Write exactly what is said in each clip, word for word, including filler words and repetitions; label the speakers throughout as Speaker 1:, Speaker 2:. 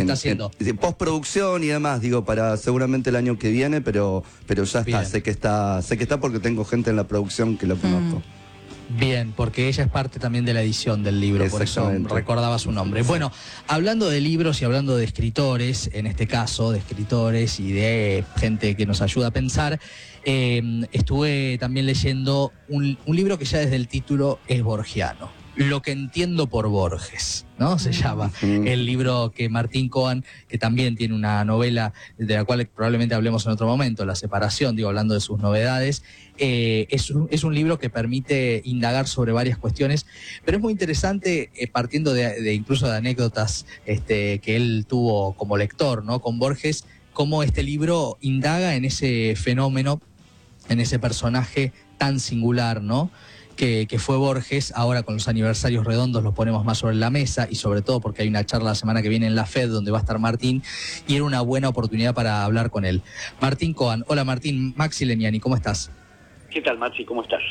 Speaker 1: está haciendo.
Speaker 2: En, postproducción y demás, digo, para seguramente el año que viene, pero, pero ya está,
Speaker 1: Bien.
Speaker 2: sé que está, sé que está porque tengo gente en la producción que lo conozco.
Speaker 1: Mm. Bien, porque ella es parte también de la edición del libro, por eso recordaba su nombre. Bueno, hablando de libros y hablando de escritores, en este caso, de escritores y de gente que nos ayuda a pensar, eh, estuve también leyendo un, un libro que ya desde el título es borgiano. Lo que entiendo por Borges, ¿no? Se llama el libro que Martín Cohen, que también tiene una novela de la cual probablemente hablemos en otro momento, La separación, digo, hablando de sus novedades, eh, es, un, es un libro que permite indagar sobre varias cuestiones, pero es muy interesante, eh, partiendo de, de incluso de anécdotas este, que él tuvo como lector, ¿no? Con Borges, cómo este libro indaga en ese fenómeno, en ese personaje tan singular, ¿no? Que, que fue Borges. Ahora con los aniversarios redondos los ponemos más sobre la mesa y sobre todo porque hay una charla la semana que viene en la FED donde va a estar Martín y era una buena oportunidad para hablar con él. Martín Cohen. Hola Martín, Maxi Leniani, ¿cómo estás?
Speaker 3: ¿Qué tal, Maxi? ¿Cómo estás?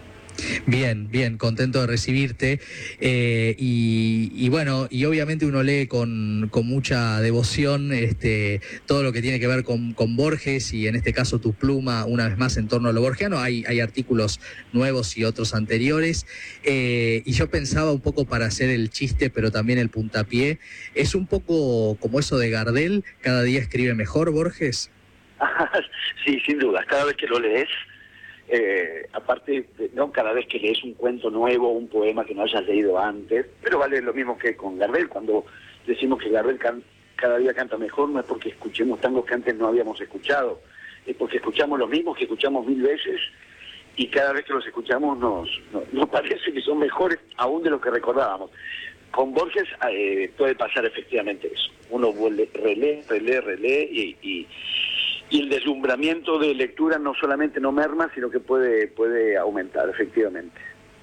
Speaker 1: Bien, bien, contento de recibirte eh, y, y bueno, y obviamente uno lee con, con mucha devoción este, todo lo que tiene que ver con, con Borges y en este caso tu pluma una vez más en torno a lo borgiano. Hay, hay artículos nuevos y otros anteriores eh, y yo pensaba un poco para hacer el chiste pero también el puntapié, es un poco como eso de Gardel, cada día escribe mejor Borges.
Speaker 3: Sí, sin duda, cada vez que lo lees, Eh, aparte, no cada vez que lees un cuento nuevo, un poema que no hayas leído antes, pero vale lo mismo que con Gardel. Cuando decimos que Gardel can, cada día canta mejor, no es porque escuchemos tangos que antes no habíamos escuchado, es porque escuchamos los mismos que escuchamos mil veces y cada vez que los escuchamos nos, nos, nos parece que son mejores aún de lo que recordábamos. Con Borges eh, puede pasar efectivamente eso. Uno vuelve, relee, relee, relee y... y Y el deslumbramiento de lectura no solamente no merma, sino que puede, puede aumentar, efectivamente.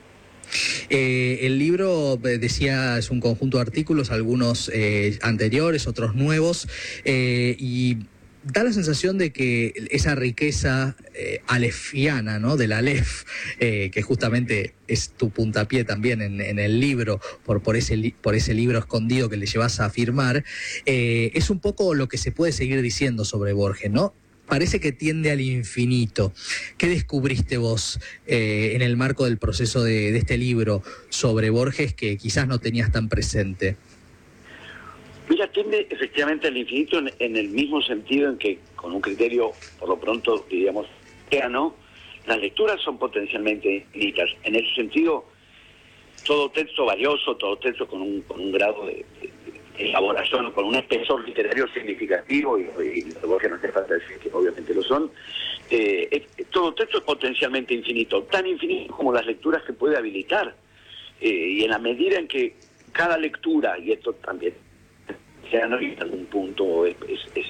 Speaker 1: Eh, el libro, decía, es un conjunto de artículos, algunos eh, anteriores, otros nuevos, eh, y da la sensación de que esa riqueza eh, alefiana, ¿no? Del Aleph, eh, que justamente es tu puntapié también en, en el libro, por, por, ese, por ese libro escondido que le llevas a firmar, eh, es un poco lo que se puede seguir diciendo sobre Borges, ¿no? Parece que tiende al infinito. ¿Qué descubriste vos eh, en el marco del proceso de, de este libro sobre Borges que quizás no tenías tan presente?
Speaker 3: Mira, tiende efectivamente al infinito en, en el mismo sentido en que, con un criterio, por lo pronto, diríamos, ¿no? Las lecturas son potencialmente infinitas. En ese sentido, todo texto valioso, todo texto con un, con un grado de, de, de elaboración, con un espesor literario significativo, y, y Borges no hace falta decir que obviamente lo son, eh, eh, todo texto es potencialmente infinito, tan infinito como las lecturas que puede habilitar. Eh, y en la medida en que cada lectura, y esto también se analiza en algún punto, es, es, es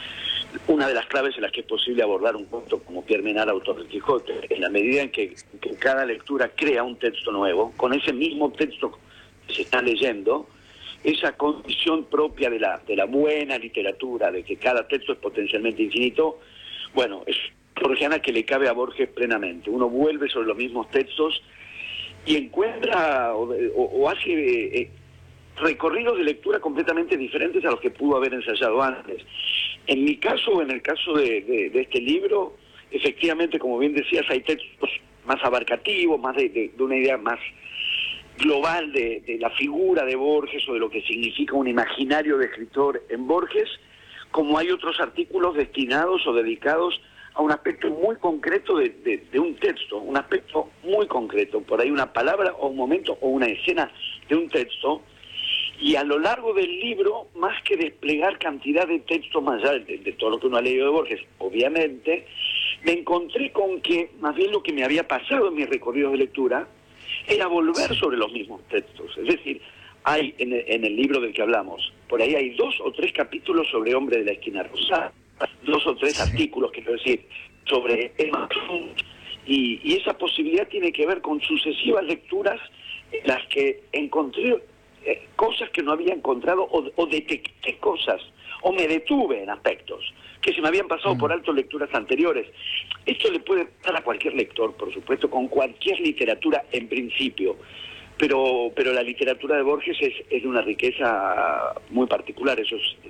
Speaker 3: una de las claves en las que es posible abordar un punto como Pierre Menard, autor del Quijote, en la medida en que, que cada lectura crea un texto nuevo, con ese mismo texto que se está leyendo, esa condición propia de la, de la buena literatura, de que cada texto es potencialmente infinito, bueno, es borgiana que le cabe a Borges plenamente. Uno vuelve sobre los mismos textos y encuentra o, o, o hace... Eh, recorridos de lectura completamente diferentes a los que pudo haber ensayado antes. En mi caso, en el caso de, de, de este libro, efectivamente, como bien decías, hay textos más abarcativos, más de, de, de una idea más global de, de la figura de Borges o de lo que significa un imaginario de escritor en Borges, como hay otros artículos destinados o dedicados a un aspecto muy concreto de, de, de un texto, un aspecto muy concreto, por ahí una palabra o un momento o una escena de un texto. Y a lo largo del libro, más que desplegar cantidad de textos más allá de, de todo lo que uno ha leído de Borges, obviamente, me encontré con que más bien lo que me había pasado en mis recorridos de lectura era volver sobre los mismos textos. Es decir, hay en el, en el libro del que hablamos, por ahí hay dos o tres capítulos sobre Hombre de la Esquina Rosada, dos o tres artículos, quiero decir, sobre Emma Hunt, y, y esa posibilidad tiene que ver con sucesivas lecturas en las que encontré Eh, cosas que no había encontrado o, o detecté cosas o me detuve en aspectos que se me habían pasado mm. por alto lecturas anteriores. Esto le puede dar a cualquier lector, por supuesto, con cualquier literatura en principio, pero pero la literatura de Borges es, es de una riqueza muy particular, eso es,